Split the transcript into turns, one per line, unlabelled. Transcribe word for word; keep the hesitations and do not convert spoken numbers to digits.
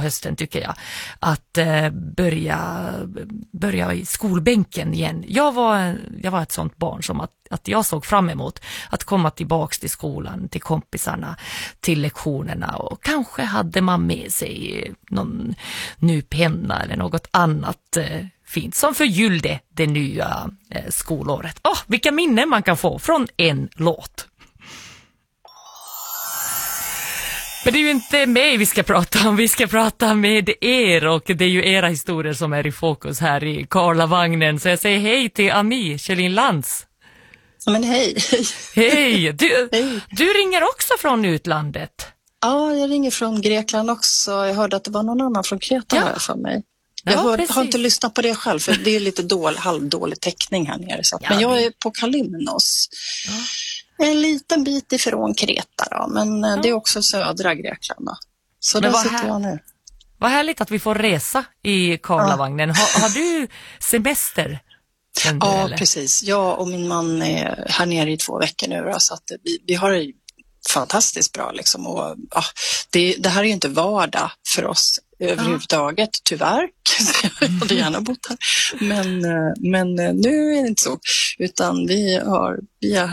hösten tycker jag. Att eh, börja, börja i skolbänken igen. Jag var, jag var ett sånt barn som att, att jag såg fram emot att komma tillbaks till skolan, till kompisarna, till lektionerna. Och kanske hade man med sig någon ny penna eller något annat eh, fint som förgyllde det nya eh, skolåret. Åh, oh, vilka minnen man kan få från en låt. Men det är ju inte mig vi ska prata om, vi ska prata med er och det är ju era historier som är i fokus här i Karlavagnen. Så jag säger hej till Ami Kjellin Lantz.
Men hej.
Hej. Du,
hej.
Du ringer också från utlandet.
Ja, jag ringer från Grekland också. Jag hörde att det var någon annan från Kreta här för mig. Jag
ja,
hör, har inte lyssnat på det själv för det är lite dålig, halvdålig täckning här nere. Så. Ja, men jag är på Kalymnos. Ja. En liten bit ifrån Kreta då, men ja. Det är också södra Grekland då. Så där sitter här, jag nu.
Vad härligt att vi får resa i Karlavagnen. Ja. Har, har du semester?
Ja, eller? Precis. Jag och min man är här nere i två veckor nu då, så att vi, vi har det fantastiskt bra liksom. Och, ja, det, det här är ju inte vardag för oss överhuvudtaget, ja. Tyvärr. Jag hade gärna bott här. Men, men nu är det inte så. Utan vi, har, vi är